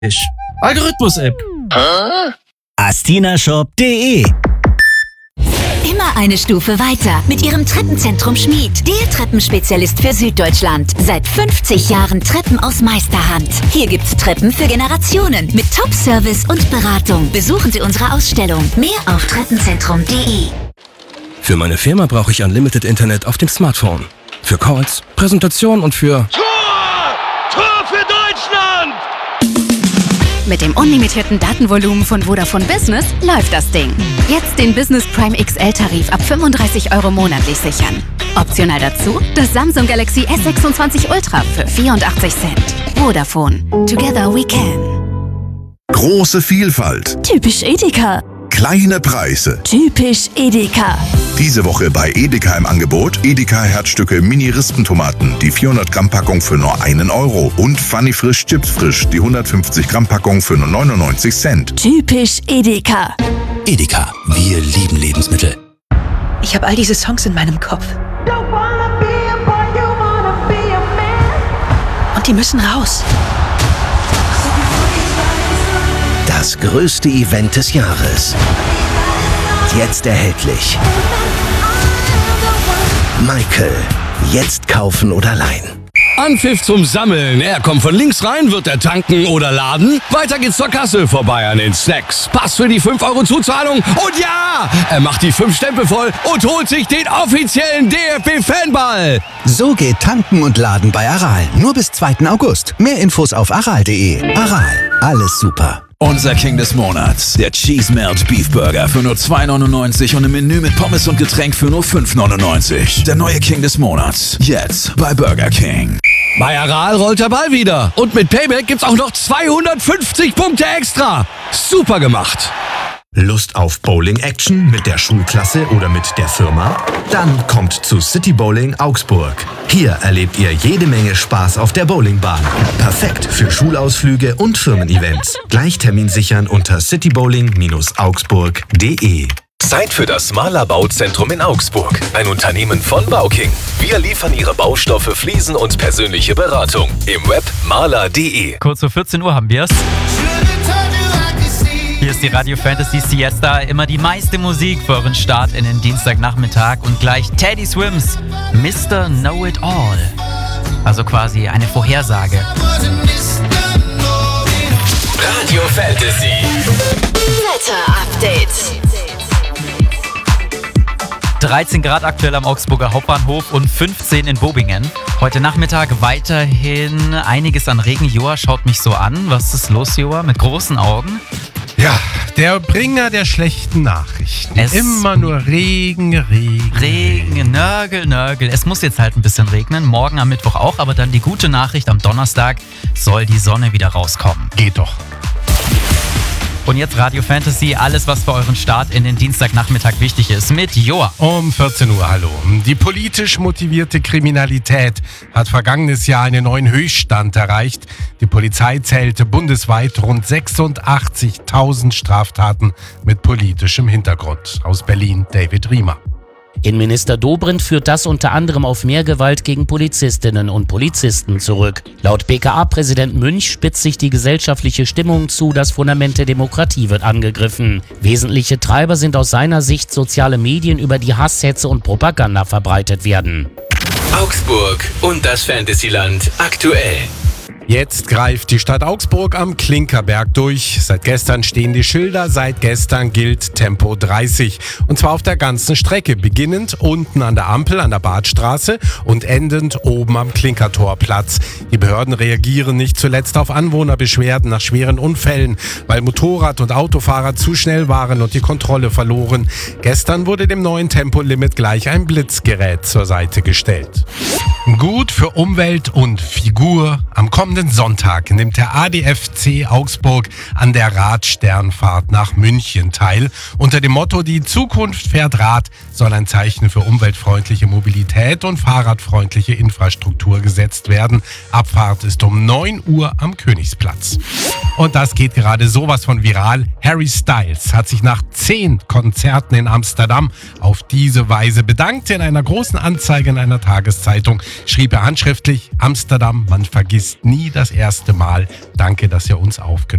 Algorithmus-App. astinashop.de. Immer eine Stufe weiter mit ihrem Treppenzentrum Schmied. Der Treppenspezialist für Süddeutschland. Seit 50 Jahren Treppen aus Meisterhand. Hier gibt's Treppen für Generationen mit Top-Service und Beratung. Besuchen Sie unsere Ausstellung. Mehr auf treppenzentrum.de. Für meine Firma brauche ich Unlimited Internet auf dem Smartphone. Für Calls, Präsentation und für... Tor für Deutschland! Mit dem unlimitierten Datenvolumen von Vodafone Business läuft das Ding. Jetzt den Business Prime XL-Tarif ab 35 € monatlich sichern. Optional dazu das Samsung Galaxy S26 Ultra für 84 Cent. Vodafone. Together we can. Große Vielfalt. Typisch Edeka. Kleine Preise. Typisch Edeka. Diese Woche bei Edeka im Angebot Edeka Herzstücke Mini-Rispentomaten, die 400 Gramm Packung für nur 1 € und Funny Frisch Chips Frisch, die 150 Gramm Packung für nur 99 Cent. Typisch Edeka. Edeka, wir lieben Lebensmittel. Ich habe all diese Songs in meinem Kopf. Und die müssen raus. Das größte Event des Jahres. Jetzt erhältlich. Michael. Jetzt kaufen oder leihen. Anpfiff zum Sammeln. Er kommt von links rein, wird er tanken oder laden. Weiter geht's zur Kasse, vorbei an den Snacks. Pass für die 5 € Zuzahlung. Und ja, er macht die 5 Stempel voll und holt sich den offiziellen DFB-Fanball. So geht tanken und laden bei Aral. Nur bis 2. August. Mehr Infos auf aral.de. Aral. Alles super. Unser King des Monats, der Cheese Melt Beef Burger für nur 2,99 € und im Menü mit Pommes und Getränk für nur 5,99 €. Der neue King des Monats, jetzt bei Burger King. Bei Aral rollt der Ball wieder. Und mit Payback gibt's auch noch 250 Punkte extra. Super gemacht. Lust auf Bowling-Action mit der Schulklasse oder mit der Firma? Dann kommt zu City Bowling Augsburg. Hier erlebt ihr jede Menge Spaß auf der Bowlingbahn. Perfekt für Schulausflüge und Firmen-Events. Gleich Termin sichern unter citybowling-augsburg.de. Zeit für das Mahler Bauzentrum in Augsburg. Ein Unternehmen von Bauking. Wir liefern Ihre Baustoffe, Fliesen und persönliche Beratung. Im Web mahler.de. Kurz vor 14 Uhr haben wir's. Hier ist die Radio Fantasy Siesta. Immer die meiste Musik für euren Start in den Dienstagnachmittag. Und gleich Teddy Swims, Mr. Know It All. Also quasi eine Vorhersage. Radio Fantasy. Wetter-Update. 13 Grad aktuell am Augsburger Hauptbahnhof und 15 in Bobingen. Heute Nachmittag weiterhin einiges an Regen. Joa schaut mich so an. Was ist los, Joa? Mit großen Augen? Ja, der Bringer der schlechten Nachrichten. Immer nur Regen. Nörgel. Es muss jetzt halt ein bisschen regnen. Morgen am Mittwoch auch, aber dann die gute Nachricht, am Donnerstag soll die Sonne wieder rauskommen. Geht doch. Und jetzt Radio Fantasy, alles was für euren Start in den Dienstagnachmittag wichtig ist, mit Joa. Um 14 Uhr, hallo. Die politisch motivierte Kriminalität hat vergangenes Jahr einen neuen Höchststand erreicht. Die Polizei zählte bundesweit rund 86.000 Straftaten mit politischem Hintergrund. Aus Berlin, David Riemer. Innenminister Dobrindt führt das unter anderem auf mehr Gewalt gegen Polizistinnen und Polizisten zurück. Laut BKA-Präsident Münch spitzt sich die gesellschaftliche Stimmung zu, das Fundament der Demokratie wird angegriffen. Wesentliche Treiber sind aus seiner Sicht soziale Medien, über die Hasshetze und Propaganda verbreitet werden. Augsburg und das Fantasyland aktuell. Jetzt greift die Stadt Augsburg am Klinkerberg durch. Seit gestern stehen die Schilder, seit gestern gilt Tempo 30. Und zwar auf der ganzen Strecke, beginnend unten an der Ampel an der Badstraße und endend oben am Klinkertorplatz. Die Behörden reagieren nicht zuletzt auf Anwohnerbeschwerden nach schweren Unfällen, weil Motorrad- und Autofahrer zu schnell waren und die Kontrolle verloren. Gestern wurde dem neuen Tempolimit gleich ein Blitzgerät zur Seite gestellt. Gut für Umwelt und Figur. Am kommenden Sonntag nimmt der ADFC Augsburg an der Radsternfahrt nach München teil. Unter dem Motto "Die Zukunft fährt Rad" soll ein Zeichen für umweltfreundliche Mobilität und fahrradfreundliche Infrastruktur gesetzt werden. Abfahrt ist um 9 Uhr am Königsplatz. Und das geht gerade sowas von viral. Harry Styles hat sich nach 10 Konzerten in Amsterdam auf diese Weise bedankt. In einer großen Anzeige in einer Tageszeitung schrieb er handschriftlich: Amsterdam, man vergisst nie das erste Mal. Danke, dass ihr uns aufgenommen habt.